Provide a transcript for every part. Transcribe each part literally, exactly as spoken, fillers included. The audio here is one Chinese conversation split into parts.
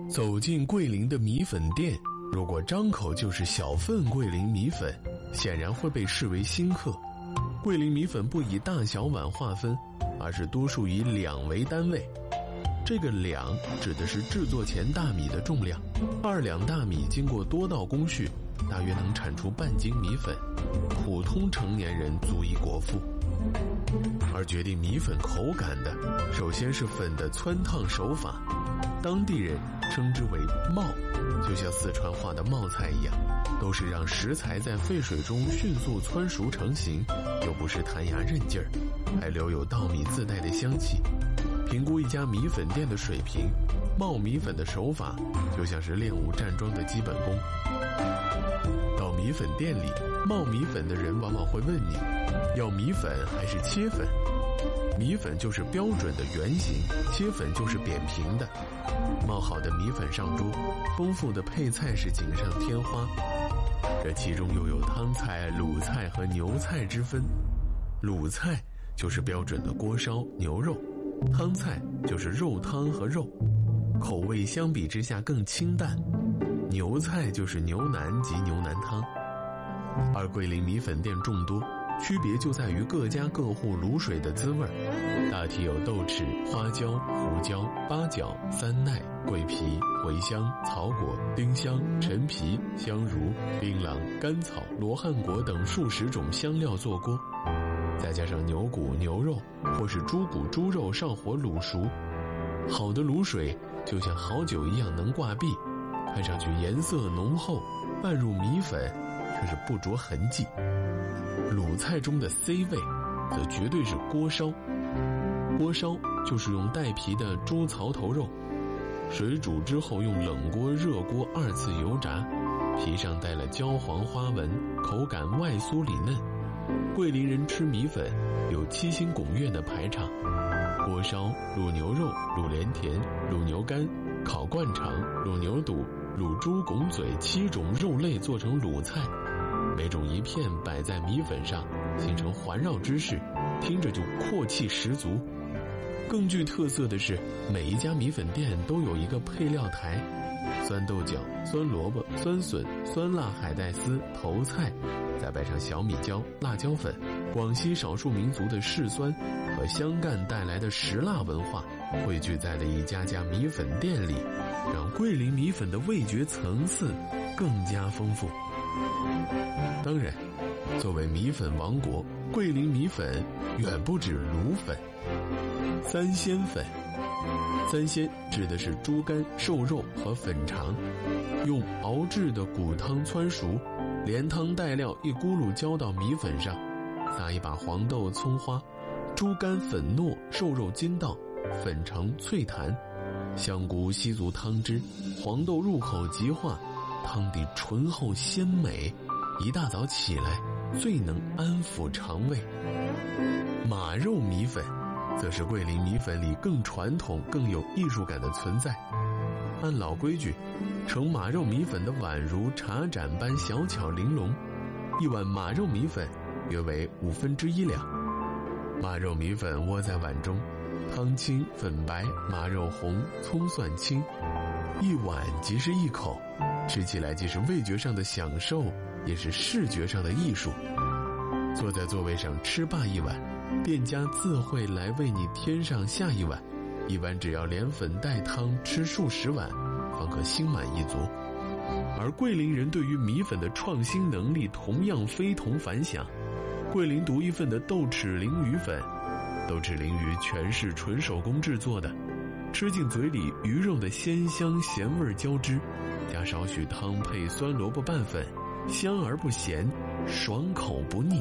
走进桂林的米粉店，如果张口就是小份桂林米粉，显然会被视为新客。桂林米粉不以大小碗划分，而是多数以两为单位。这个两指的是制作前大米的重量，二两大米经过多道工序，大约能产出半斤米粉，普通成年人足以果腹。而决定米粉口感的，首先是粉的汆烫手法，当地人称之为冒，就像四川话的冒菜一样，都是让食材在沸水中迅速汆熟成型，又不是弹牙韧劲儿，还留有稻米自带的香气。评估一家米粉店的水平，冒米粉的手法就像是练武站桩的基本功。到米粉店里，冒米粉的人往往会问你，要米粉还是切粉？米粉就是标准的圆形，切粉就是扁平的。冒好的米粉上桌，丰富的配菜是锦上添花。这其中又有汤菜、鲁菜和牛菜之分。鲁菜就是标准的锅烧牛肉，汤菜就是肉汤和肉，口味相比之下更清淡。牛菜就是牛腩及牛腩汤。而桂林米粉店众多，区别就在于各家各户卤水的滋味，大体有豆豉、花椒、胡椒、八角、三奈、桂皮、茴香、草果、丁香、陈皮、香茹、槟榔、甘草、罗汉果等数十种香料做锅，再加上牛骨、牛肉或是猪骨、猪肉上火卤熟。好的卤水就像好酒一样能挂壁，看上去颜色浓厚，拌入米粉却是不着痕迹。鲁菜中的 C 位则绝对是锅烧。锅烧就是用带皮的猪槽头肉，水煮之后用冷锅热锅二次油炸，皮上带了焦黄花纹，口感外酥里嫩。桂林人吃米粉有七星拱月的排场，锅烧、卤牛肉、卤莲田、卤牛肝、烤灌肠、卤牛肚、卤猪拱嘴七种肉类做成卤菜，每种一片摆在米粉上，形成环绕之势，听着就阔气十足。更具特色的是，每一家米粉店都有一个配料台，酸豆角、酸萝卜、酸笋、酸辣海带丝、头菜，再摆上小米椒、辣椒粉，广西少数民族的柿酸和香干带来的食辣文化汇聚在了一家家米粉店里，让桂林米粉的味觉层次更加丰富。当然，作为米粉王国，桂林米粉远不止卤粉。三鲜粉，三鲜指的是猪肝、瘦肉和粉肠，用熬制的骨汤汆熟，连汤带料一咕噜浇到米粉上，撒一把黄豆、葱花，猪肝粉糯，瘦肉筋道，粉肠脆弹，香菇吸足汤汁，黄豆入口即化，汤底醇厚鲜美，一大早起来最能安抚肠胃。马肉米粉则是桂林米粉里更传统更有艺术感的存在。按老规矩，盛马肉米粉的碗如茶盏般小巧玲珑，一碗马肉米粉约为五分之一两。马肉米粉窝在碗中，汤清粉白，马肉红，葱蒜青，一碗即是一口，吃起来既是味觉上的享受，也是视觉上的艺术。坐在座位上吃罢一碗，店家自会来为你添上下一碗，一碗只要连粉带汤吃数十碗，方可心满意足。而桂林人对于米粉的创新能力同样非同凡响。桂林独一份的豆豉鲮鱼粉，豆豉鲮鱼全是纯手工制作的，吃进嘴里，鱼肉的鲜香咸味交织，加少许汤配酸萝卜拌粉，香而不咸，爽口不腻。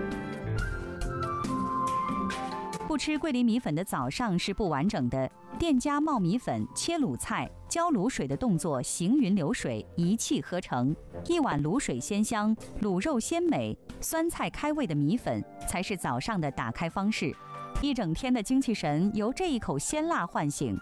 不吃桂林米粉的早上是不完整的，店家冒米粉、切卤菜、浇卤水的动作行云流水，一气呵成。一碗卤水鲜香，卤肉鲜美，酸菜开胃的米粉才是早上的打开方式。一整天的精气神由这一口鲜辣唤醒。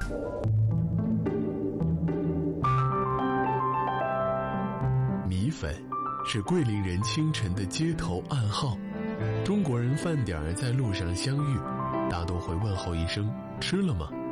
米粉是桂林人清晨的街头暗号。中国人饭点在路上相遇，大多会问候一声吃了吗？